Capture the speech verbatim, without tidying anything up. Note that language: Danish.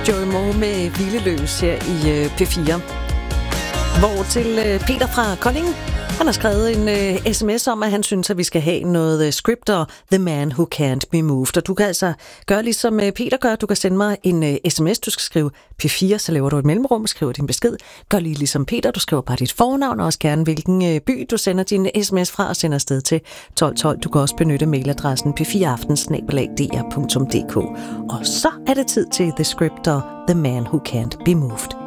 Joey Moe med Hvileløs her i P fire. Hvor til Peter fra Kolding, han har skrevet en uh, sms om, at han synes, at vi skal have noget uh, script og The Man Who Can't Be Moved. Og du kan altså gøre ligesom uh, Peter gør. Du kan sende mig en uh, sms. Du skal skrive P fire, så laver du et mellemrum og skriver din besked. Gør lige ligesom Peter. Du skriver bare dit fornavn og også gerne hvilken uh, by du sender din sms fra og sender afsted til tolv tolv. Du kan også benytte mailadressen p fire aften snabel-a d r punktum d k. Og så er det tid til The Script og The Man Who Can't Be Moved.